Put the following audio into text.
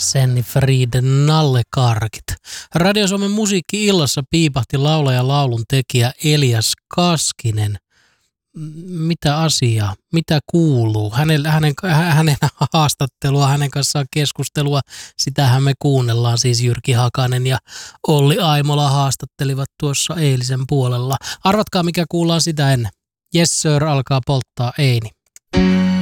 Senni Frieden nallekarkit. Radio Suomen musiikki-illassa piipahti laulaja laulun tekijä Elias Kaskinen. Mitä asiaa? Mitä kuuluu? Hänen haastattelua, hänen kanssaan keskustelua, sitähän me kuunnellaan. Siis Jyrki Hakanen ja Olli Aimola haastattelivat tuossa eilisen puolella. Arvatkaa mikä kuullaan sitä ennen. Yes sir alkaa polttaa Eini.